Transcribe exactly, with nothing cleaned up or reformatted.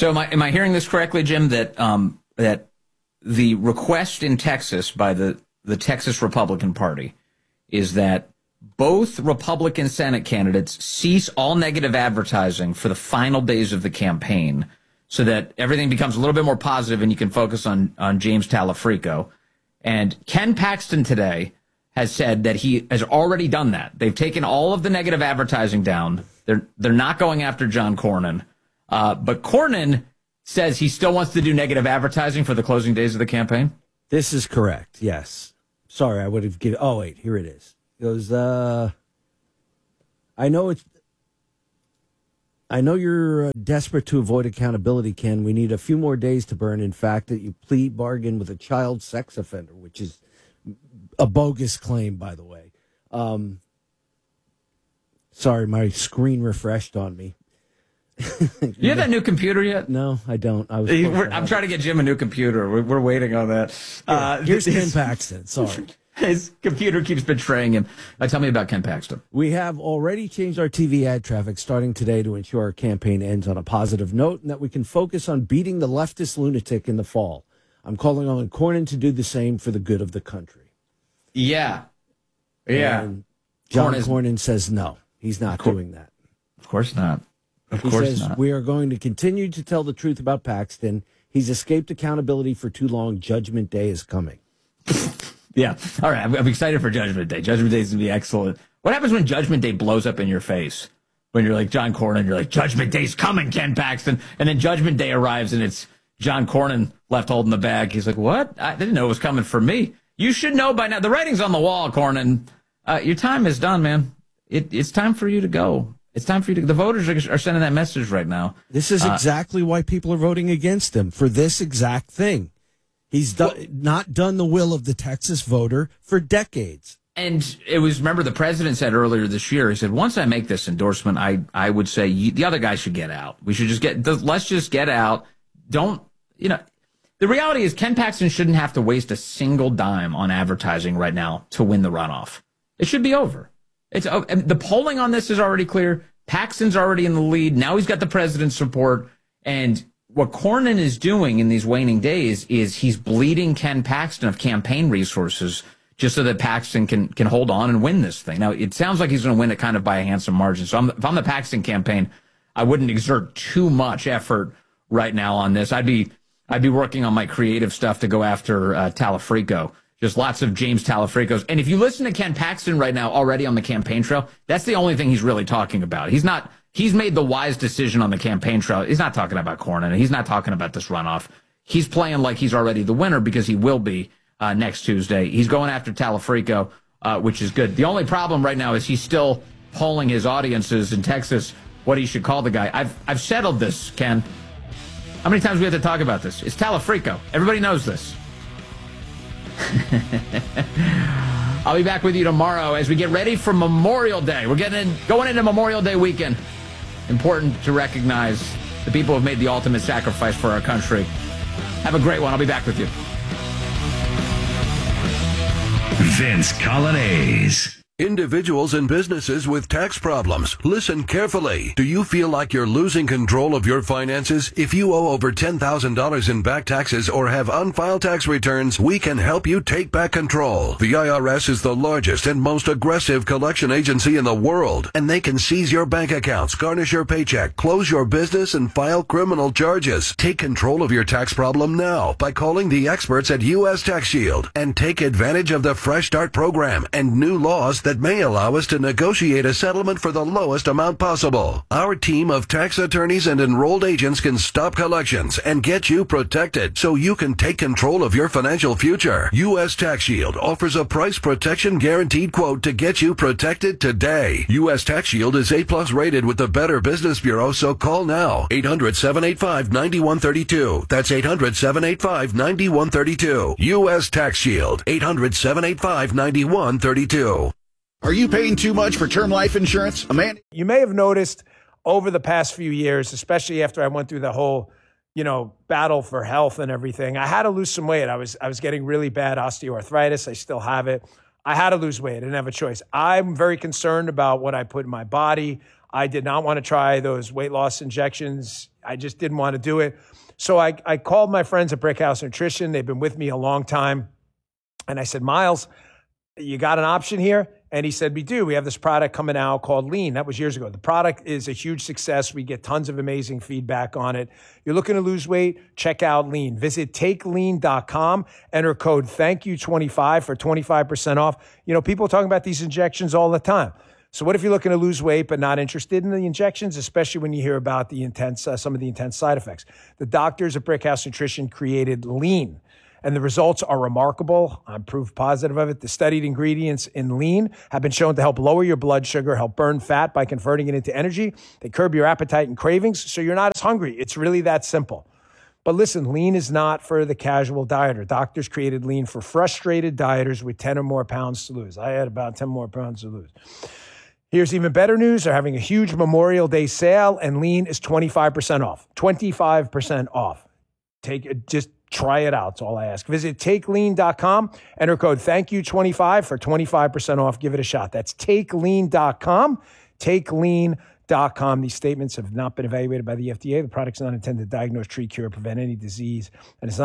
So am I, am I hearing this correctly, Jim, that um, that the request in Texas by the, the Texas Republican Party is that both Republican Senate candidates cease all negative advertising for the final days of the campaign so that everything becomes a little bit more positive and you can focus on, on James Talafrico. And Ken Paxton today has said that he has already done that. They've taken all of the negative advertising down. They're they're not going after John Cornyn. Uh, but Cornyn says he still wants to do negative advertising for the closing days of the campaign. This is correct, yes. Sorry, I would have given... Oh, wait, here it is. It goes, uh... I know it's... I know you're uh, desperate to avoid accountability, Ken. We need a few more days to burn. In fact, that you plea bargain with a child sex offender, which is a bogus claim, by the way. Um, sorry, my screen refreshed on me. You have that new computer yet? No, I don't. I was. I'm trying to get Jim a new computer. We're, we're waiting on that. Yeah, uh, here's Ken Paxton. Sorry. His computer keeps betraying him. Uh, tell me about Ken Paxton. We have already changed our T V ad traffic starting today to ensure our campaign ends on a positive note and that we can focus on beating the leftist lunatic in the fall. I'm calling on Cornyn to do the same for the good of the country. Yeah. Yeah. And John Cornyn, Cornyn says no, he's not Cor- doing that. Of course not. Of he course says not. We are going to continue to tell the truth about Paxton. He's escaped accountability for too long. Judgment Day is coming. Yeah. All right. I'm, I'm excited for Judgment Day. Judgment Day is going to be excellent. What happens when Judgment Day blows up in your face? When you're like John Cornyn, you're like, Judgment Day's coming, Ken Paxton. And then Judgment Day arrives and it's John Cornyn left holding the bag. He's like, what? I didn't know it was coming for me. You should know by now. The writing's on the wall, Cornyn. Uh, your time is done, man. It, it's time for you to go. It's time for you to. The voters are, are sending that message right now. This is exactly uh, why people are voting against him, for this exact thing. He's do, well, not done the will of the Texas voter for decades. And it was, remember, the president said earlier this year, he said, once I make this endorsement, I, I would say you, the other guy should get out. We should just get, let's just get out. Don't, you know, the reality is Ken Paxton shouldn't have to waste a single dime on advertising right now to win the runoff. It should be over. It's uh, the polling on this is already clear. Paxton's already in the lead. Now he's got the president's support. And what Cornyn is doing in these waning days is he's bleeding Ken Paxton of campaign resources just so that Paxton can can hold on and win this thing. Now, it sounds like he's going to win it kind of by a handsome margin. So I'm, if I'm the Paxton campaign, I wouldn't exert too much effort right now on this. I'd be I'd be working on my creative stuff to go after uh, Talafrico. Just lots of James Talafricos. And if you listen to Ken Paxton right now already on the campaign trail, that's the only thing he's really talking about. He's not, he's made the wise decision on the campaign trail. He's not talking about Cornyn. He's not talking about this runoff. He's playing like he's already the winner because he will be uh, next Tuesday. He's going after Talafrico, uh, which is good. The only problem right now is he's still polling his audiences in Texas what he should call the guy. I've, I've settled this, Ken. How many times do we have to talk about this? It's Talafrico. Everybody knows this. I'll be back with you tomorrow as we get ready for Memorial Day. We're getting in, going into Memorial Day weekend. Important to recognize the people who have made the ultimate sacrifice for our country. Have a great one. I'll be back with you. Vince Coglianese. Individuals and businesses with tax problems, listen carefully. Do you feel like you're losing control of your finances? If you owe over ten thousand dollars in back taxes or have unfiled tax returns, we can help you take back control. The I R S is the largest and most aggressive collection agency in the world, and they can seize your bank accounts, garnish your paycheck, close your business, and file criminal charges. Take control of your tax problem now by calling the experts at U S Tax Shield and take advantage of the Fresh Start program and new laws that that may allow us to negotiate a settlement for the lowest amount possible. Our team of tax attorneys and enrolled agents can stop collections and get you protected so you can take control of your financial future. U S Tax Shield offers a price protection guaranteed quote to get you protected today. U S Tax Shield is A plus rated with the Better Business Bureau, so call now. eight hundred, seven eight five, nine one three two. That's eight hundred, seven eight five, nine one three two. U S Tax Shield. eight hundred, seven eight five, nine one three two. Are you paying too much for term life insurance? Amanda? You may have noticed over the past few years, especially after I went through the whole, you know, battle for health and everything, I had to lose some weight. I was I was getting really bad osteoarthritis. I still have it. I had to lose weight. I didn't have a choice. I'm very concerned about what I put in my body. I did not want to try those weight loss injections. I just didn't want to do it. So I, I called my friends at Brickhouse Nutrition. They've been with me a long time. And I said, Miles, you got an option here? And he said, we do. We have this product coming out called Lean. That was years ago. The product is a huge success. We get tons of amazing feedback on it. You're looking to lose weight? Check out Lean. Visit take lean dot com. Enter code thank you twenty-five for twenty-five percent off. You know, people are talking about these injections all the time. So what if you're looking to lose weight but not interested in the injections, especially when you hear about the intense, uh, some of the intense side effects? The doctors at Brickhouse Nutrition created Lean, and the results are remarkable. I'm proof positive of it. The studied ingredients in Lean have been shown to help lower your blood sugar, help burn fat by converting it into energy. They curb your appetite and cravings, so you're not as hungry. It's really that simple. But listen, Lean is not for the casual dieter. Doctors created Lean for frustrated dieters with ten or more pounds to lose. I had about ten more pounds to lose. Here's even better news. They're having a huge Memorial Day sale, and Lean is twenty-five percent off. twenty-five percent off. Take it, just try it out. That's all I ask. Visit take lean dot com. Enter code thank you twenty-five for twenty-five percent off. Give it a shot. That's take lean dot com. take lean dot com. These statements have not been evaluated by the F D A. The product's not intended to diagnose, treat, cure, or prevent any disease, and it's not